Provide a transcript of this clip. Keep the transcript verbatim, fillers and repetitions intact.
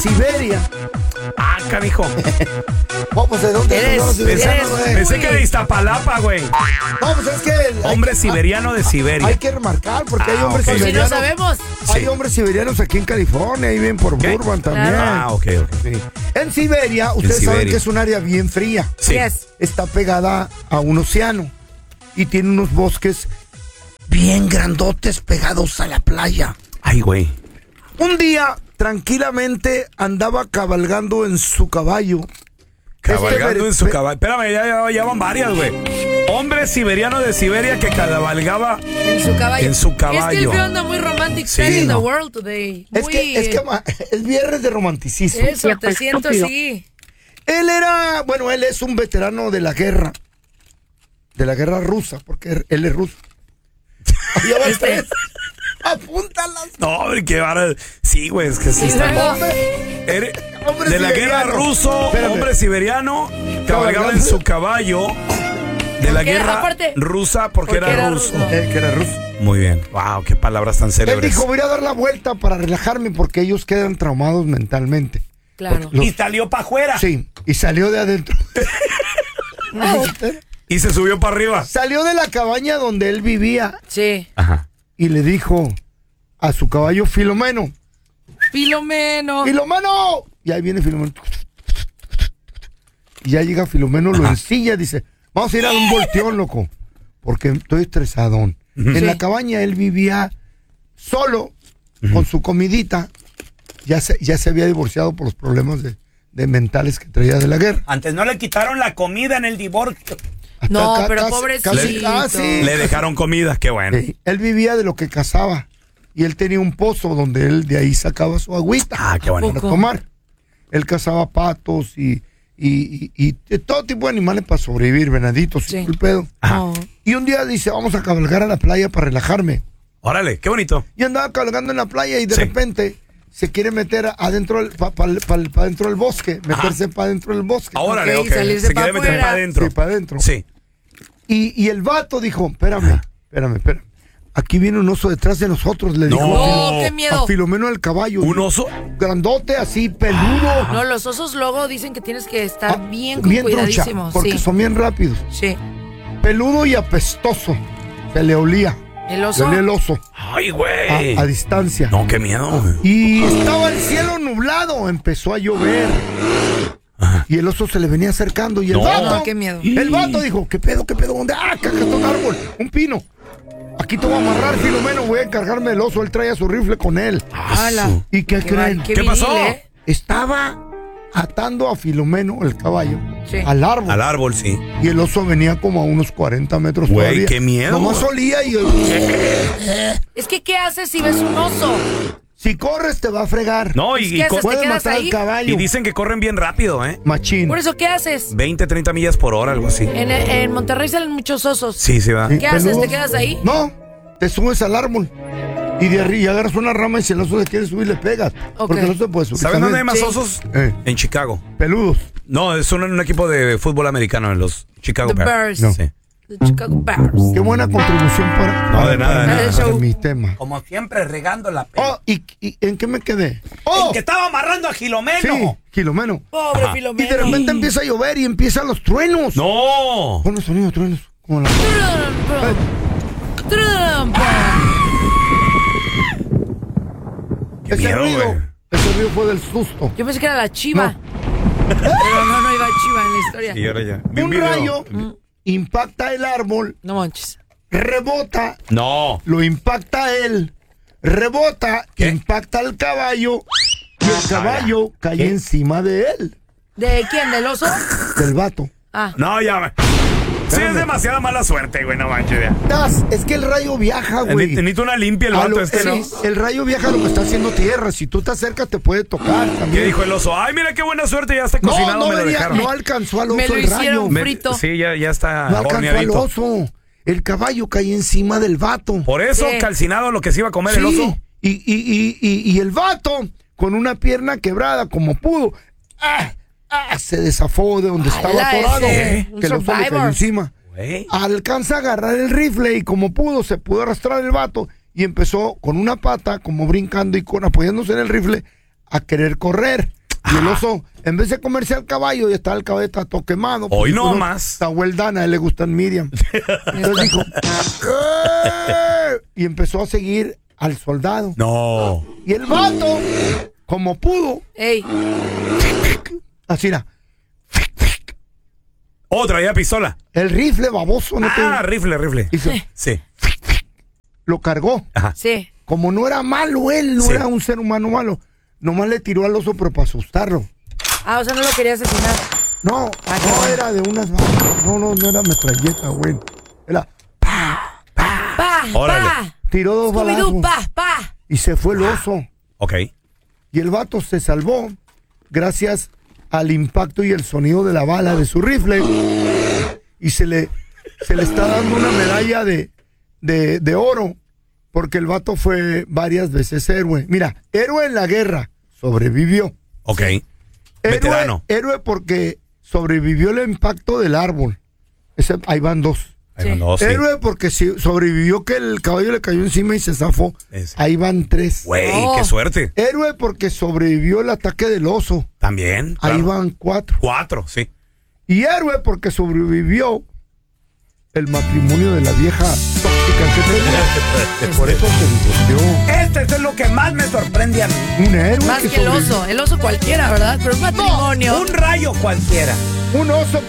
Siberia. Ah, canijo. Oh, pues, ¿de dónde Eres, son los siberianos, eres. güey? Pensé que de Iztapalapa, güey. No, pues es que... el- hay Hombre que- siberiano de Siberia. Hay que remarcar, porque hay Ah, hombres ok. Por si no siberianos. sabemos. Hay Sí. hombres siberianos aquí en California, ahí viven por ¿Qué? Burbank también. Ah, ok, ok. Sí. En Siberia, ustedes saben Siberia. que es un área bien fría. Sí. Yes. Está pegada a un océano y tiene unos bosques bien grandotes pegados a la playa. Ay, güey. Un día, tranquilamente, andaba cabalgando en su caballo. Cabalgando Este en su ver- caballo. Espérame, ya, ya, ya van varias, güey. Hombre siberiano de Siberia que cabalgaba En su caballo. en su Es que el caballo. video anda muy romantic Sí, in no. the world today. Es Muy, que, es que ma- es viernes de romanticismo. Eso, te siento así. Él era, bueno, él es un veterano de la guerra. De la guerra rusa, porque él es ruso. Ya van Este. tres. Apúntalas. No, hombre, qué vara. Sí, güey, es que sí Y está. luego- Eres- Hombre de la guerra siberiano. ruso, Espérame. hombre siberiano, cabalgaba en su caballo. De la Porque, guerra aparte, rusa porque, porque era, era ruso. ruso. Él que era ruso. Muy bien. Wow, qué palabras tan Él célebres. dijo, voy a dar la vuelta para relajarme porque ellos quedan traumados mentalmente. Claro. Los- Y salió para afuera. Sí, y salió de adentro. Y se subió para arriba. Salió de la cabaña donde él vivía Sí. Ajá. y le dijo a su caballo Filomeno, Filomeno. ¡Filomeno! Y ahí viene Filomeno. Y ya llega Filomeno, lo ensilla, dice, vamos a ir a un volteón, loco, porque estoy estresadón. En Sí. la cabaña él vivía solo, con su comidita. Ya se, ya se había divorciado por los problemas de, de mentales que traía de la guerra. Antes no le quitaron la comida en el divorcio. Hasta No, ca- pero casi- pobrecito. casi- casi. Le dejaron comida, qué bueno. Sí, él vivía de lo que cazaba. Y él tenía un pozo donde él de ahí sacaba su agüita Ah, qué bueno. para Poco. tomar. Él cazaba patos y, y, y- y de todo tipo de animales para sobrevivir, venaditos Sí. y todo el pedo. Oh. Y un día dice, vamos a cabalgar a la playa para relajarme. Órale, qué bonito. Y andaba cabalgando en la playa y de Sí. repente se quiere meter adentro del, pa, pa- pa- pa dentro del bosque, meterse para adentro del bosque. Órale, Ok, ok. salirse Se pa' quiere meter afuera. para adentro. Sí, para adentro. Sí. Y, y el vato dijo, espérame, espérame, espérame. Aquí viene un oso detrás de nosotros, le No. dijo No, a- qué miedo. a Filomeno el caballo. ¿Un oso? Grandote, así, peludo. No, los osos luego dicen que tienes que estar Ah, bien bien trucha, cuidadísimo. porque Sí. son bien rápidos. Sí. Peludo y apestoso. Se le olía. El Se oso. olía el oso Ay, a, güey. a distancia. No, qué miedo. Y estaba el cielo nublado, empezó a llover. Y el oso se le venía acercando y el No. vato, No, qué miedo. el vato dijo, ¿qué pedo, qué pedo? ¿Dónde? Ah, caca, está un árbol, un pino. Aquí te voy a amarrar, Filomeno, voy a encargarme del oso, él traía su rifle con él. Ala. ¿Y qué, Qué creen? mal, qué ¿Qué pasó? viril, ¿eh? Estaba atando a Filomeno, el caballo, Sí. al árbol. Al árbol, sí. Y el oso venía como a unos cuarenta metros Güey, todavía. qué miedo. Nomás olía y... Es que, ¿qué haces si ves un oso? Si corres te va a fregar. No, Pues, y, ¿qué y, haces? co- ¿Te Puede quedas matar ahí? al caballo. y dicen que corren bien rápido, ¿eh? Machín. Por eso, ¿qué haces? veinte, treinta millas por hora, algo así. En, en Monterrey salen muchos osos. Sí, sí va. Sí, ¿Qué haces? peludos. ¿Te quedas ahí? No, te subes al árbol. Y de arriba agarras una rama y si el oso le quiere subir, le pegas. Ok. Porque no se puede subir. ¿Sabes dónde hay más Sí. osos? Eh. En Chicago. Peludos. No, es un, un equipo de fútbol americano en los Chicago The Bears. Bears. Sí. The Chicago Bears. Qué buena contribución para, No, para, de nada, para de mi- nada. para Show. mi tema. Como siempre, regando la Oh, ¿y, y en qué me quedé? Oh, El que estaba amarrando a Gilomeno. sí, Kilomeno. Pobre Ajá. Y Filomeno. de repente empieza a llover y empiezan los truenos. No. Pon los sonidos de truenos. Como la... Trump. Trump. Qué Ese miedo, ruido, güey. ese ruido fue del susto. Yo pensé que era la chiva. Pero no, no iba chiva en la historia. Y ahora ya. Vi Un video. rayo impacta el árbol, No manches. rebota, No. lo impacta a él, rebota, ¿Qué? impacta al caballo y el caballo cae ¿Qué? encima de él, ¿De quién? ¿Del oso? del vato. Ah. No, ya. Sí, es demasiada mala suerte, güey, no manches. ya. Das, es que el rayo viaja, güey. Necesito una limpia el A vato lo- este, ¿no? el, el rayo viaja a lo que está haciendo tierra. Si tú te acercas, te puede tocar también. ¿Qué dijo el oso? Ay, mira qué buena suerte, ya está No, cocinado, no, me lo venía- dejaron. no alcanzó al oso Me lo el rayo. hicieron Me- frito. Sí, ya, ya está No alcanzó al horneadito. oso. El caballo cae encima del vato. Por eso, Sí. calcinado lo que se iba a comer el Sí, oso. Y, y, y, y, y el vato, con una pierna quebrada como pudo, ¡ah! ¡ah! Se desafó de donde estaba Ala, atorado. ese, un Que el oso le cayó survivor. encima. Güey. Alcanza a agarrar el rifle y como pudo, se pudo arrastrar el vato y empezó con una pata, como brincando y con apoyándose en el rifle, a querer correr. Y el oso, en vez de comerse al caballo, y estaba el caballo está todo quemado. Hoy no uno, más. Está Dana, a él le gustan Miriam. Entonces dijo, ¿qué? Y empezó a seguir al soldado. No. Y el vato, como pudo, Ey. así era. Oh, traía pistola. El rifle baboso, ¿no? Ah, te... rifle, rifle. Hizo, Sí. lo cargó. Ajá. Sí. Como no era malo él, no Sí. era un ser humano malo, nomás le tiró al oso, pero para asustarlo. Ah, o sea, no lo quería asesinar. No, Ah, qué no bueno. era de unas balas. No, no, no era metralleta, güey. Era. Pa, Órale. pa. Tiró dos balazos. Scooby-Doo, pa, pa. Y se fue el oso. Ok. Y el vato se salvó gracias al impacto y el sonido de la bala de su rifle. Y se le, se le está dando una medalla de, de, de oro. Porque el vato fue varias veces héroe. Mira, héroe en la guerra. Sobrevivió. Ok. Héroe, Veterano. héroe porque sobrevivió el impacto del árbol. Ese, ahí van dos. Ahí Sí. van dos, sí. Héroe porque si sobrevivió que el caballo le cayó encima y se zafó. Ese. Ahí van tres. Güey, Oh. qué suerte. Héroe porque sobrevivió el ataque del oso. También. Ahí claro. van cuatro. Cuatro, sí. Y héroe porque sobrevivió el matrimonio de la vieja tóxica que tenía. Por eso se divorció. Este es lo que más me sorprende a mí. Un héroe Más que el sobrevivió. oso. El oso cualquiera, ¿verdad? Pero un matrimonio. Un rayo cualquiera. Un oso